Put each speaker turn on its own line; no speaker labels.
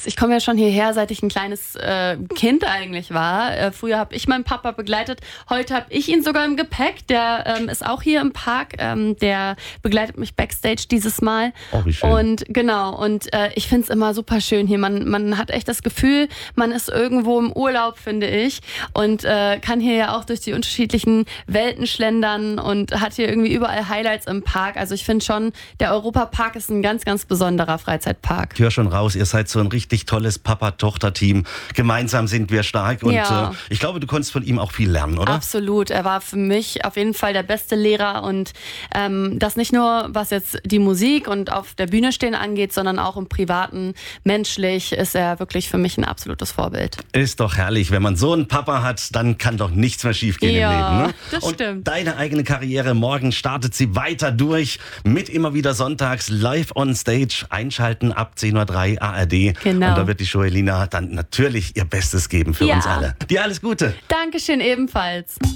ich komme ja schon hierher, seit ich ein kleines Kind eigentlich war. Früher habe ich meinen Papa begleitet. Heute habe ich ihn sogar im Gepäck. Der ist auch hier im Park. Der begleitet mich backstage dieses Mal.
Oh, wie schön.
Und genau, und ich finde es immer super schön hier. Man hat echt das Gefühl, man ist irgendwo im Urlaub, finde ich. Und kann hier ja auch durch die unterschiedlichen Welten schlendern und hat hier irgendwie überall Highlights im Park. Also ich finde schon, der Europapark ist ein ganz, ganz besonderer Freizeitpark.
Ich höre schon raus, ihr seid so ein richtig tolles Papa-Tochter-Team. Gemeinsam sind wir stark und ich glaube, du konntest von ihm auch viel lernen, oder?
Absolut. Er war für mich auf jeden Fall der beste Lehrer und das nicht nur, was jetzt die Musik und auf der Bühne stehen angeht, sondern auch im Privaten, menschlich ist er wirklich für mich ein absolutes Vorbild.
Ist doch herrlich, wenn man so einen Papa hat, dann kann doch nichts mehr schiefgehen im Leben. Ne?
Das stimmt.
Und deine eigene Karriere, morgen startet sie weiter durch mit immer wieder sonntags live on stage. Einschalten ab 10.03 Uhr ARD.
Genau.
Und da wird die Joelina dann natürlich ihr Bestes geben für uns alle. Dir alles Gute.
Dankeschön ebenfalls.